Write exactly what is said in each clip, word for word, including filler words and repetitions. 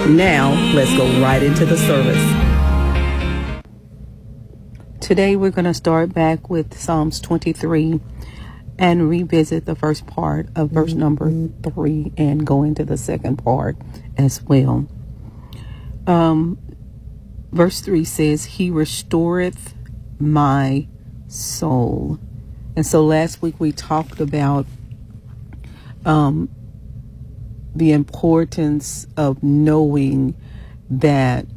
Now, let's go right into the service. Today, we're going to start back with Psalms twenty-three and revisit the first part of verse number three and go into the second part as well. Um, verse three says, He restoreth my soul. And so last week we talked about um, the importance of knowing that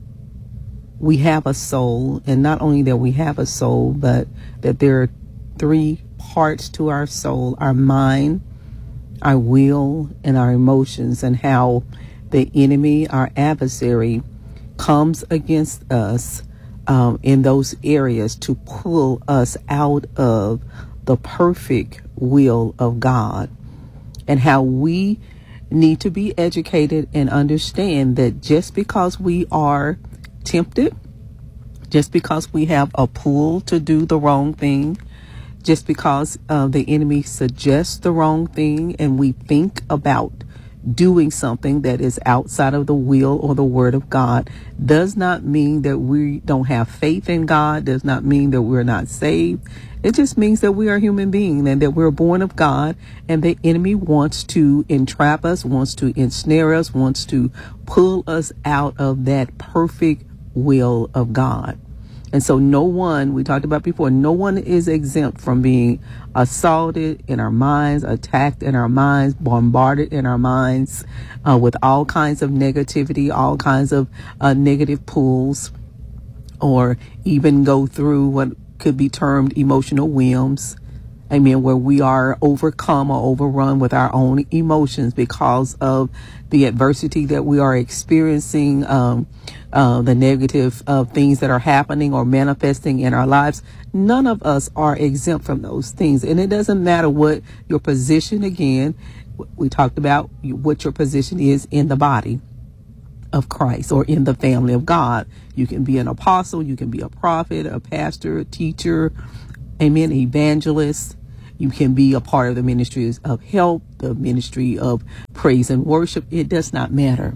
we have a soul, and not only that we have a soul, but that there are three parts to our soul: our mind, our will, and our emotions, and how the enemy, our adversary, comes against us um, in those areas to pull us out of the perfect will of God, and how we need to be educated and understand that just because we are tempted, just because we have a pull to do the wrong thing, just because uh, the enemy suggests the wrong thing and we think about doing something that is outside of the will or the word of God, does not mean that we don't have faith in God, does not mean that we're not saved. It just means that we are human beings and that we're born of God, and the enemy wants to entrap us, wants to ensnare us, wants to pull us out of that perfect will of God. And so no one, we talked about before, no one is exempt from being assaulted in our minds, attacked in our minds, bombarded in our minds uh, with all kinds of negativity, all kinds of uh, negative pulls, or even go through what could be termed emotional whims. I mean, where we are overcome or overrun with our own emotions because of the adversity that we are experiencing, um, uh, the negative uh, things that are happening or manifesting in our lives. None of us are exempt from those things. And it doesn't matter what your position, again, we talked about what your position is in the body of Christ or in the family of God. You can be an apostle, you can be a prophet, a pastor, a teacher, amen, evangelist. You can be a part of the ministries of help, the ministry of praise and worship. It does not matter.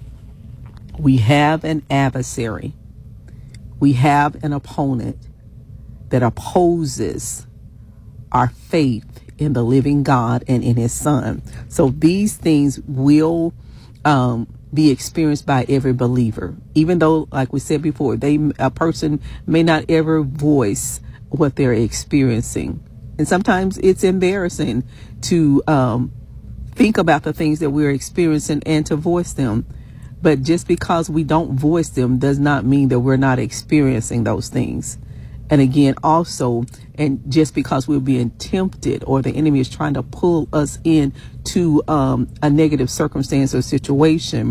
We have an adversary. We have an opponent that opposes our faith in the living God and in his son. So these things will um, be experienced by every believer, even though, like we said before, they a person may not ever voice what they're experiencing. And sometimes it's embarrassing to um, think about the things that we're experiencing and to voice them. But just because we don't voice them does not mean that we're not experiencing those things. And again, also, and just because we're being tempted or the enemy is trying to pull us in to um, a negative circumstance or situation,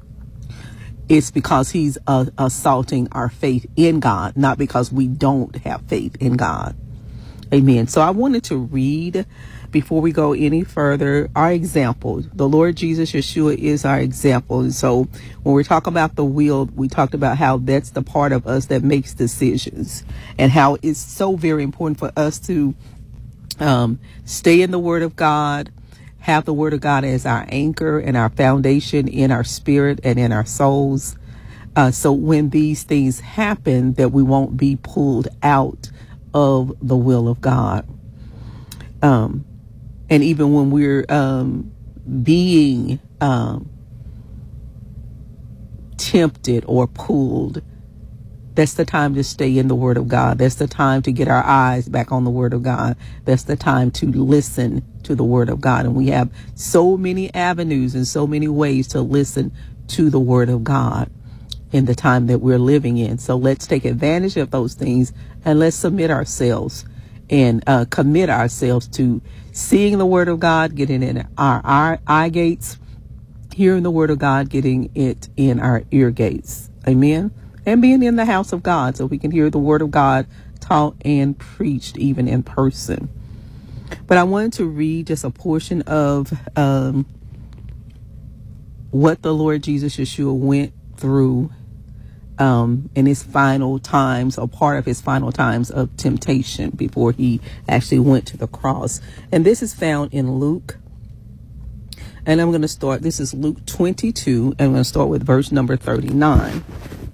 it's because he's uh, assaulting our faith in God, not because we don't have faith in God. Amen. So I wanted to read, before we go any further, our example. The Lord Jesus Yeshua is our example. And so when we talk about the will, we talked about how that's the part of us that makes decisions, and how it's so very important for us to um, stay in the Word of God, have the Word of God as our anchor and our foundation in our spirit and in our souls. Uh, so when these things happen, that we won't be pulled out of the will of God. Um, and even when we're um, being um, tempted or pulled, that's the time to stay in the Word of God. That's the time to get our eyes back on the Word of God. That's the time to listen to the Word of God. And we have so many avenues and so many ways to listen to the Word of God in the time that we're living in. So let's take advantage of those things, and let's submit ourselves and uh, commit ourselves to seeing the Word of God, getting in our, our eye gates, hearing the Word of God, getting it in our ear gates. Amen. And being in the house of God so we can hear the Word of God taught and preached even in person. But I wanted to read just a portion of um, what the Lord Jesus Yeshua went through um, in his final times, or part of his final times of temptation before he actually went to the cross. And this is found in Luke And I'm going to start, this is Luke twenty-two, and I'm going to start with verse number thirty-nine.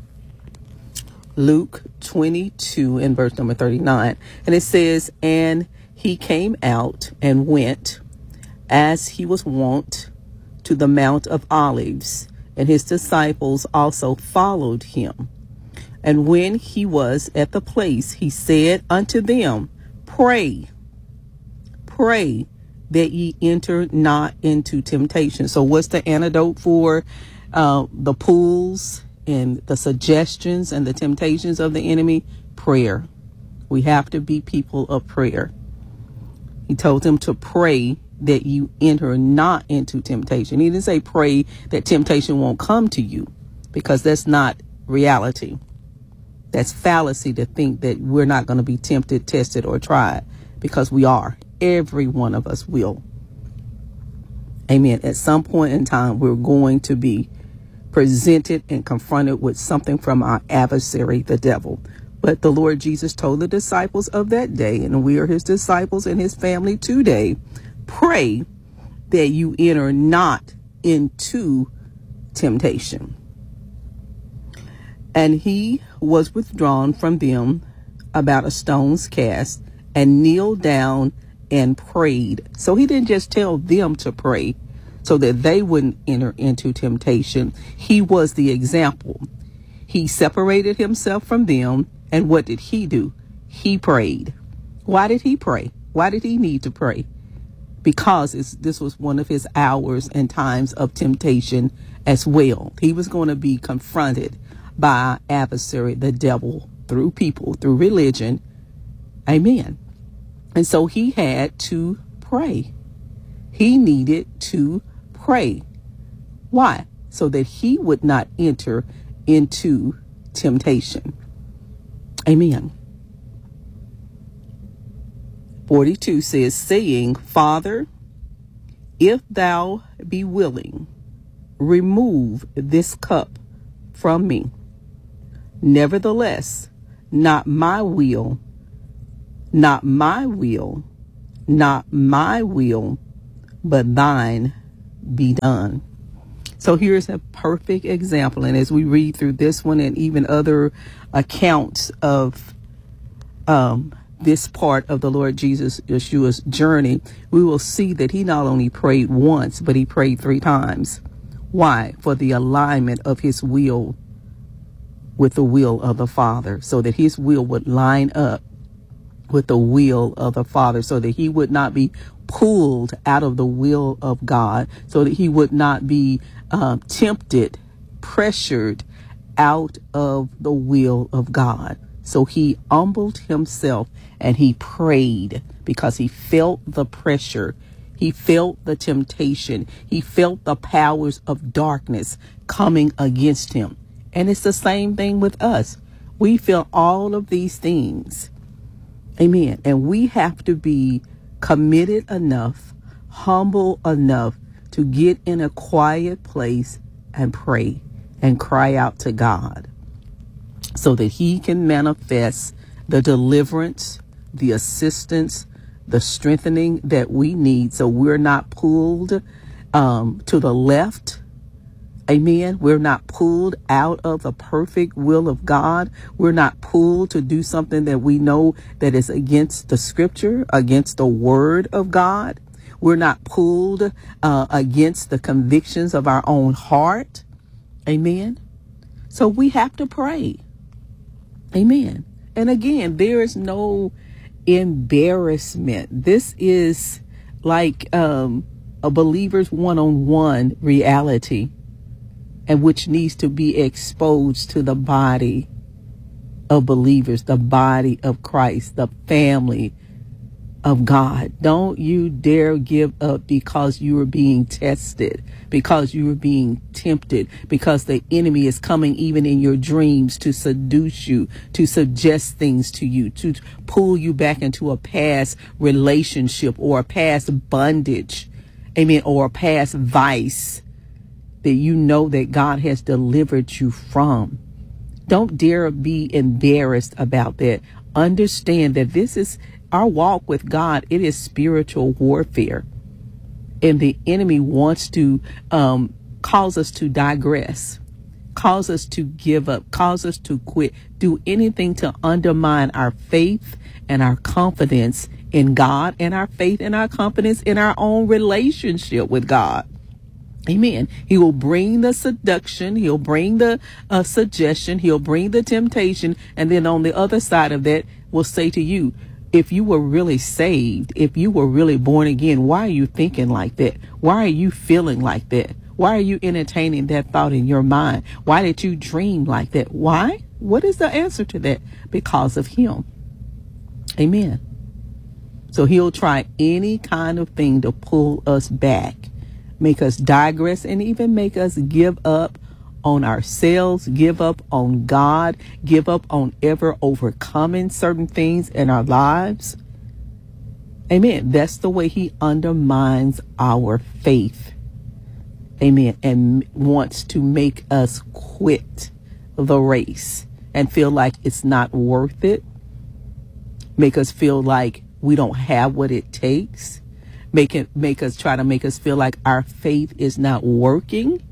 Luke twenty-two and verse number thirty-nine. And it says, and he came out and went, as he was wont, to the Mount of Olives, and his disciples also followed him. And when he was at the place, he said unto them, Pray, pray that ye enter not into temptation. So what's the antidote for uh, the pulls and the suggestions and the temptations of the enemy? Prayer. We have to be people of prayer. He told them to pray that you enter not into temptation. He didn't say pray that temptation won't come to you, because that's not reality. That's fallacy to think that we're not going to be tempted, tested, or tried, because we are. Every one of us will. Amen. At some point in time, we're going to be presented and confronted with something from our adversary, the devil. But the Lord Jesus told the disciples of that day, and we are his disciples and his family today, pray that you enter not into temptation. And he was withdrawn from them about a stone's cast, and kneeled down and prayed. So he didn't just tell them to pray so that they wouldn't enter into temptation. He was the example. He separated himself from them. And what did he do? He prayed. Why did he pray? Why did he need to pray? Because it's, this was one of his hours and times of temptation as well. He was going to be confronted by our adversary, the devil, through people, through religion. Amen. And so he had to pray. He needed to pray. Why? So that he would not enter into temptation. Amen. forty-two says, saying, Father, if thou be willing, remove this cup from me. Nevertheless, not my will, not my will, not my will, but thine be done. So here's a perfect example. And as we read through this one and even other accounts of um, this part of the Lord Jesus Yeshua's journey, we will see that he not only prayed once, but he prayed three times. Why? For the alignment of his will with the will of the Father, so that his will would line up with the will of the Father, so that he would not be pulled out of the will of God, so that he would not be uh, tempted, pressured out of the will of God. So he humbled himself and he prayed, because he felt the pressure. He felt the temptation. He felt the powers of darkness coming against him. And it's the same thing with us. We feel all of these things. Amen. And we have to be committed enough, humble enough to get in a quiet place and pray and cry out to God, so that he can manifest the deliverance, the assistance, the strengthening that we need, so we're not pulled um, to the left. Amen. We're not pulled out of the perfect will of God. We're not pulled to do something that we know that is against the scripture, against the word of God. We're not pulled uh, against the convictions of our own heart. Amen. So we have to pray. Amen. And again, there is no embarrassment. This is like um, a believer's one-on-one reality, and which needs to be exposed to the body of believers, the body of Christ, the family of God. Don't you dare give up because you are being tested, because you are being tempted, because the enemy is coming even in your dreams to seduce you, to suggest things to you, to pull you back into a past relationship or a past bondage, amen, or a past vice that you know that God has delivered you from. Don't dare be embarrassed about that. Understand that this is our walk with God. It is spiritual warfare. And the enemy wants to um, cause us to digress, cause us to give up, cause us to quit, do anything to undermine our faith and our confidence in God, and our faith and our confidence in our own relationship with God. Amen. He will bring the seduction. He'll bring the uh, suggestion. He'll bring the temptation. And then on the other side of that, will say to you, if you were really saved, if you were really born again, why are you thinking like that? Why are you feeling like that? Why are you entertaining that thought in your mind? Why did you dream like that? Why? What is the answer to that? Because of him. Amen. So he'll try any kind of thing to pull us back, make us digress, and even make us give up on ourselves, give up on God, give up on ever overcoming certain things in our lives. Amen. That's the way he undermines our faith. Amen. And wants to make us quit the race and feel like it's not worth it. Make us feel like we don't have what it takes. Make it, make us try to make us feel like our faith is not working.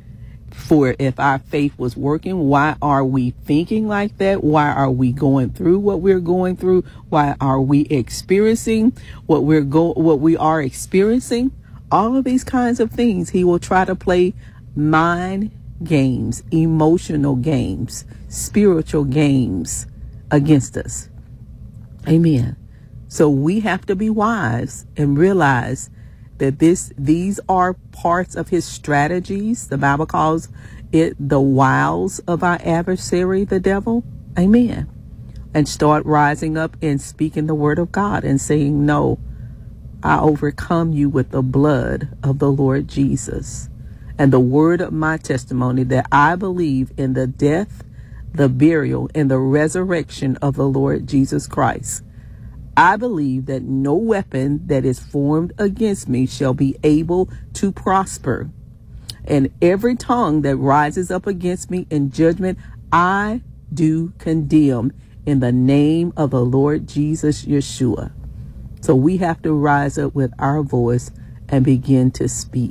For if our faith was working, why are we thinking like that? Why are we going through what we're going through? Why are we experiencing what we're go what we are experiencing? All of these kinds of things, he will try to play mind games, emotional games, spiritual games against us. Amen. So we have to be wise and realize that this, these are parts of his strategies. The Bible calls it the wiles of our adversary, the devil. Amen. And start rising up and speaking the word of God and saying, no, I overcome you with the blood of the Lord Jesus and the word of my testimony that I believe in the death, the burial, and the resurrection of the Lord Jesus Christ. I believe that no weapon that is formed against me shall be able to prosper. And every tongue that rises up against me in judgment, I do condemn in the name of the Lord Jesus Yeshua. So we have to rise up with our voice and begin to speak.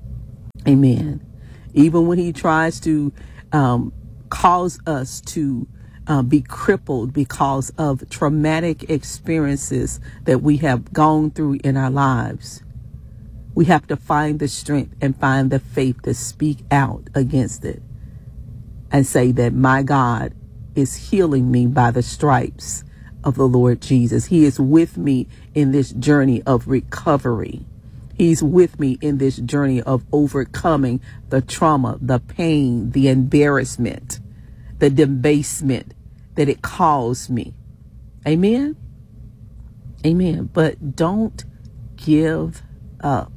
Amen. Even when he tries to um, cause us to Uh, be crippled because of traumatic experiences that we have gone through in our lives, we have to find the strength and find the faith to speak out against it and say that my God is healing me by the stripes of the Lord Jesus. He is with me in this journey of recovery. He's with me in this journey of overcoming the trauma, the pain, the embarrassment, the debasement that it caused me. Amen. Amen. But don't give up.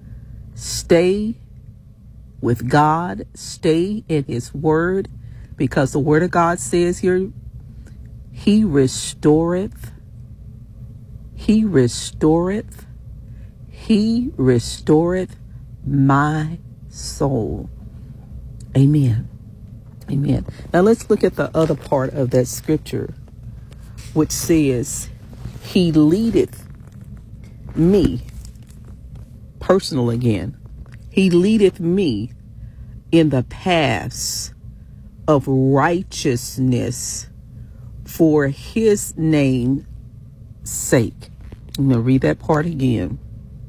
Stay with God. Stay in his word, because the word of God says here, he restoreth. He restoreth. He restoreth my soul. Amen. Amen. Now let's look at the other part of that scripture, which says, he leadeth me, personal again. He leadeth me in the paths of righteousness for his name's sake. I'm going to read that part again.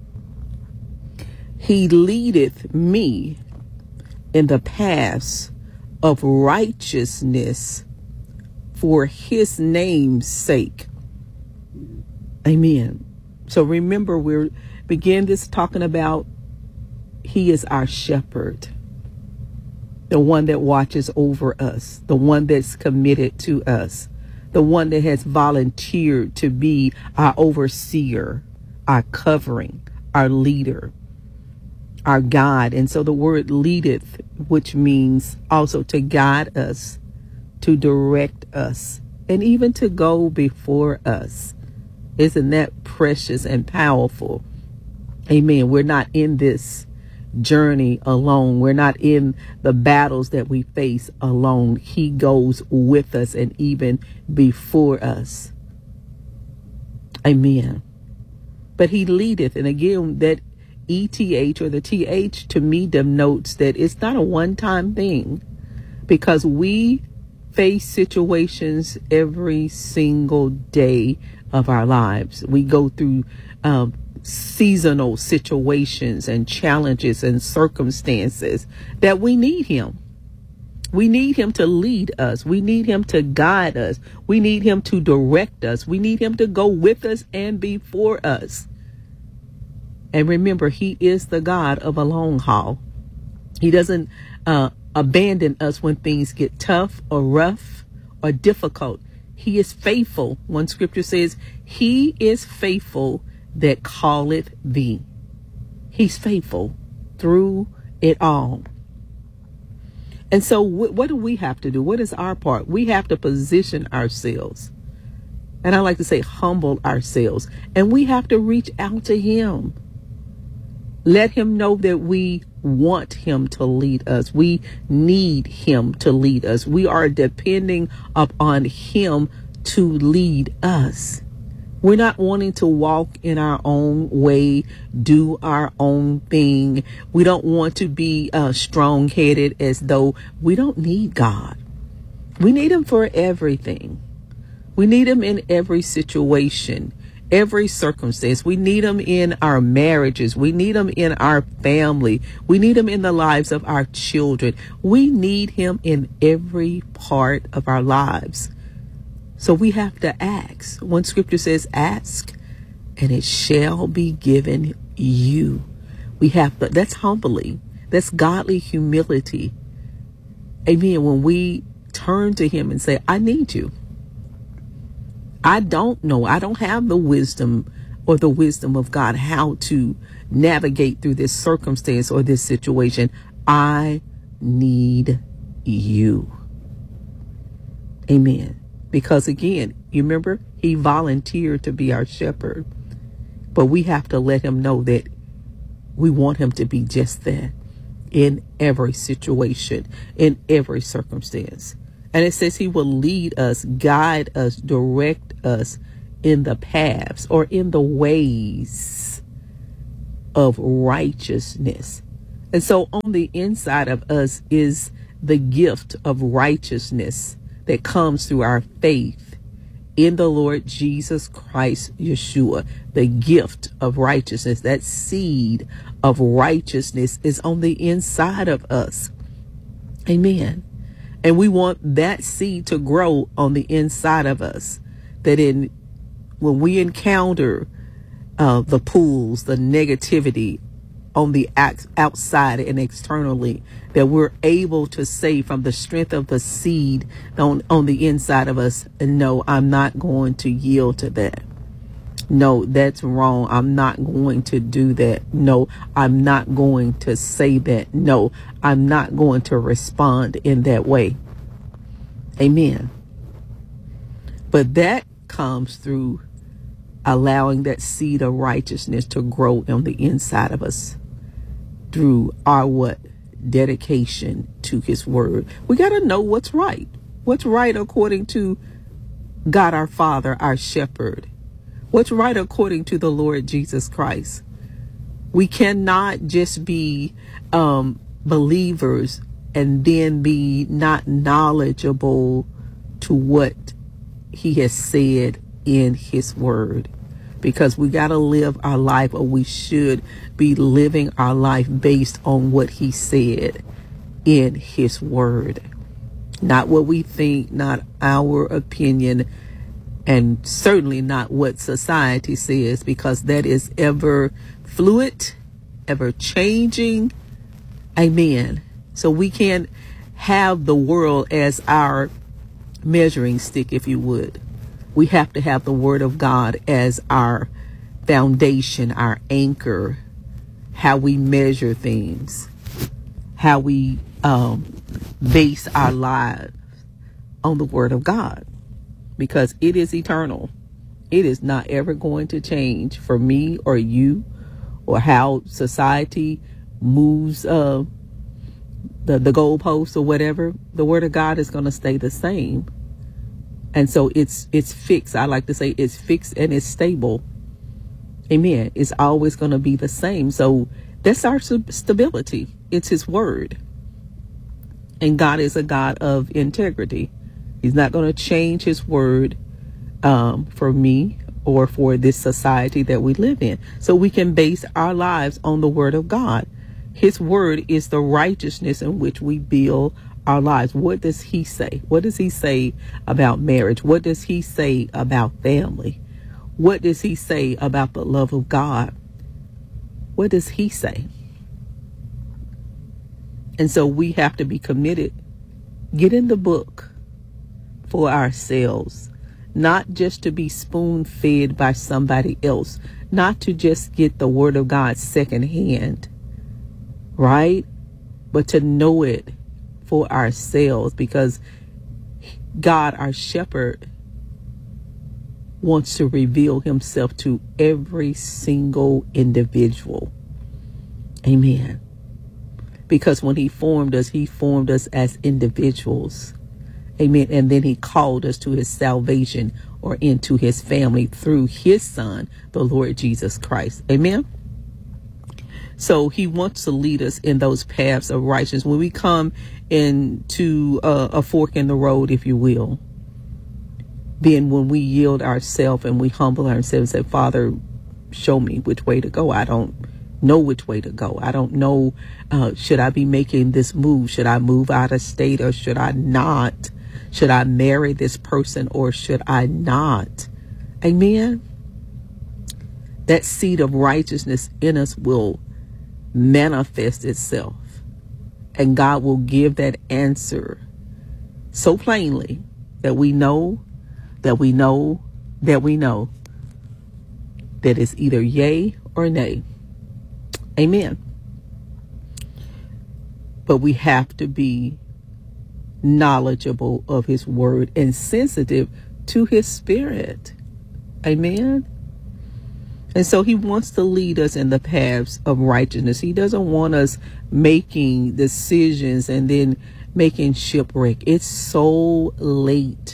He leadeth me in the paths of righteousness for his name's sake. Amen. So remember, we're begin this talking about he is our shepherd, the one that watches over us, the one that's committed to us, the one that has volunteered to be our overseer, our covering, our leader, our guide. And so the word leadeth, which means also to guide us, to direct us, and even to go before us. Isn't that precious and powerful? Amen. We're not in this journey alone. We're not in the battles that we face alone. He goes with us and even before us. Amen. But he leadeth, and again, that E T H or the T H to me denotes that it's not a one-time thing, because we face situations every single day of our lives. We go through um, seasonal situations and challenges and circumstances that we need him. We need him to lead us. We need him to guide us. We need him to direct us. We need him to go with us and before us. And remember, he is the God of a long haul. He doesn't uh, abandon us when things get tough or rough or difficult. He is faithful. One scripture says, he is faithful that calleth thee. He's faithful through it all. And so wh- what do we have to do? What is our part? We have to position ourselves. And I like to say humble ourselves. And we have to reach out to him. Let him know that we want him to lead us. We need him to lead us. We are depending upon him to lead us. We're not wanting to walk in our own way, do our own thing. We don't want to be uh, strong-headed as though we don't need God. We need him for everything. We need him in every situation, every circumstance. We need him in our marriages. We need him in our family. We need him in the lives of our children. We need him in every part of our lives. So we have to ask. One scripture says, ask and it shall be given you. We have to, that's humbly, that's godly humility. Amen. When we turn to him and say, I need you. I don't know. I don't have the wisdom or the wisdom of God, how to navigate through this circumstance or this situation. I need you. Amen. Because again, you remember, he volunteered to be our shepherd, but we have to let him know that we want him to be just that in every situation, in every circumstance. And it says he will lead us, guide us, direct us in the paths or in the ways of righteousness. And so on the inside of us is the gift of righteousness that comes through our faith in the Lord Jesus Christ, Yeshua. The gift of righteousness, that seed of righteousness is on the inside of us. Amen. And we want that seed to grow on the inside of us, that in when we encounter uh, the pools, the negativity on the outside and externally, that we're able to say from the strength of the seed on, on the inside of us, no, I'm not going to yield to that. No, that's wrong. I'm not going to do that. No, I'm not going to say that. No, I'm not going to respond in that way. Amen. But that comes through allowing that seed of righteousness to grow on the inside of us through our what? Dedication to his word. We got to know what's right. What's right according to God our Father, our shepherd. What's right according to the Lord Jesus Christ. We cannot just be um, believers and then be not knowledgeable to what he has said in his word. Because we got to live our life, or we should be living our life based on what he said in his word. Not what we think, not our opinion, and certainly not what society says, because that is ever fluid, ever changing. Amen. So we can't have the world as our measuring stick, if you would. We have to have the word of God as our foundation, our anchor, how we measure things, how we um, base our lives on the word of God, because it is eternal. It is not ever going to change for me or you, or how society moves uh, the, the goalposts or whatever. The word of God is going to stay the same. And so it's it's fixed. I like to say it's fixed and it's stable. Amen. It's always going to be the same. So that's our stability. It's his word. And God is a God of integrity. He's not going to change his word um, for me or for this society that we live in. So we can base our lives on the word of God. His word is the righteousness in which we build our lives. What does he say? What does he say about marriage? What does he say about family? What does he say about the love of God? What does he say? And so we have to be committed. Get in the book for ourselves, not just to be spoon fed by somebody else, not to just get the word of God secondhand, right? But to know it for ourselves, because God, our shepherd, wants to reveal himself to every single individual. Amen. Because when he formed us, he formed us as individuals. Amen. And then he called us to his salvation or into his family through his son, the Lord Jesus Christ. Amen. So he wants to lead us in those paths of righteousness. When we come into a, a fork in the road, if you will, then when we yield ourselves and we humble ourselves and say, Father, show me which way to go. I don't know which way to go. I don't know. Uh, should I be making this move? Should I move out of state or should I not? Should I marry this person or should I not? Amen. That seed of righteousness in us will manifest itself, and God will give that answer so plainly that we know that we know that we know that it's either yay or nay. Amen. But we have to be knowledgeable of his word and sensitive to his spirit. Amen. And so he wants to lead us in the paths of righteousness. He doesn't want us making decisions and then making shipwreck. It's so late.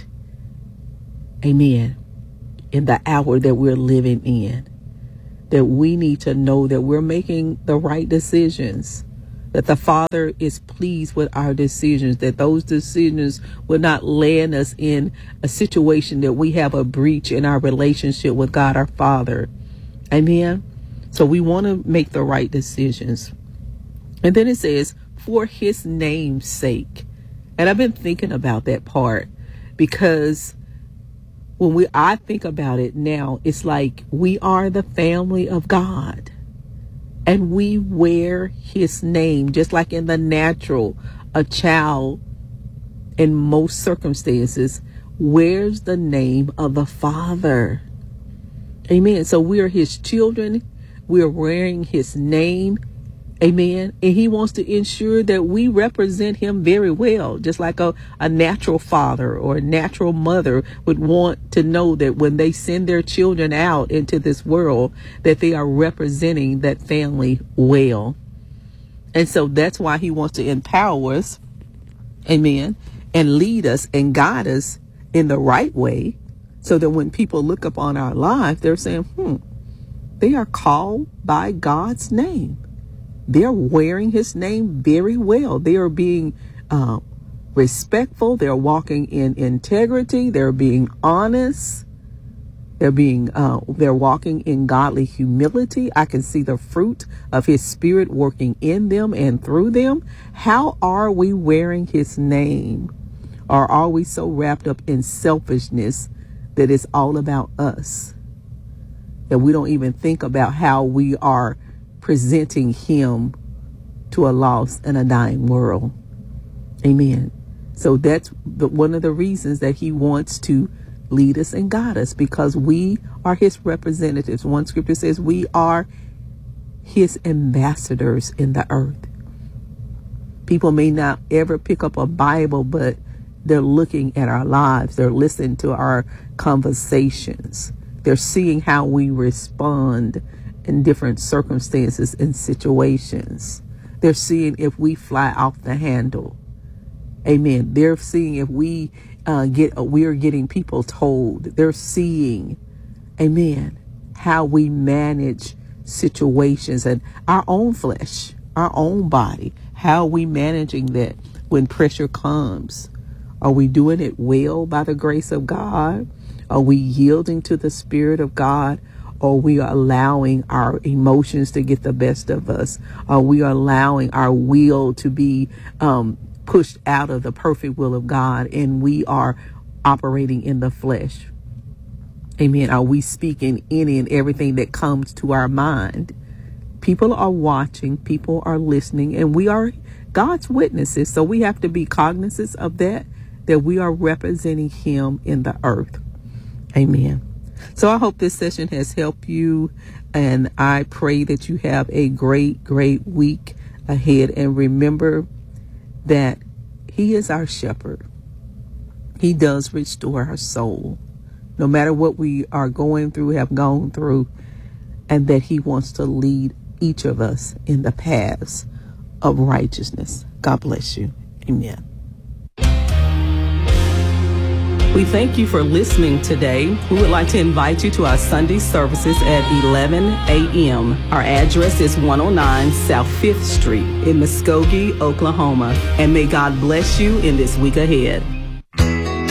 Amen. In the hour that we're living in, that we need to know that we're making the right decisions, that the Father is pleased with our decisions, that those decisions will not land us in a situation that we have a breach in our relationship with God, our Father. Amen. So we want to make the right decisions. And then it says, for his name's sake. And I've been thinking about that part, because when we, I think about it now, it's like we are the family of God and we wear his name, just like in the natural, a child in most circumstances wears the name of the Father. Amen. So we are his children. We are wearing his name. Amen. And he wants to ensure that we represent him very well, just like a, a natural father or a natural mother would want to know that when they send their children out into this world, that they are representing that family well. And so that's why he wants to empower us. Amen. And lead us and guide us in the right way, so that when people look upon our lives, they're saying, hmm, they are called by God's name. They're wearing his name very well. They are being uh, respectful. They're walking in integrity. They're being honest. They're being, uh, they're walking in godly humility. I can see the fruit of his spirit working in them and through them. How are we wearing his name? Or are we so wrapped up in selfishness that it's all about us, that we don't even think about how we are presenting him to a lost and a dying world? Amen. So that's the, one of the reasons that he wants to lead us and guide us, because we are his representatives. One scripture says we are his ambassadors in the earth. People may not ever pick up a Bible, but they're looking at our lives. They're listening to our conversations. They're seeing how we respond in different circumstances and situations. They're seeing if we fly off the handle. Amen. They're seeing if we uh, get, we're getting people told. They're seeing, amen, how we manage situations and our own flesh, our own body. How are we managing that when pressure comes? Are we doing it well by the grace of God? Are we yielding to the Spirit of God? Or are we allowing our emotions to get the best of us? Are we allowing our will to be um, pushed out of the perfect will of God, and we are operating in the flesh? Amen. Are we speaking any and everything that comes to our mind? People are watching, people are listening, and we are God's witnesses. So we have to be cognizant of that, that we are representing Him in the earth. Amen. So I hope this session has helped you, and I pray that you have a great, great week ahead. And remember that He is our shepherd. He does restore our soul, no matter what we are going through, have gone through, and that He wants to lead each of us in the paths of righteousness. God bless you. Amen. We thank you for listening today. We would like to invite you to our Sunday services at eleven a.m. Our address is one oh nine South fifth Street in Muskogee, Oklahoma. And may God bless you in this week ahead.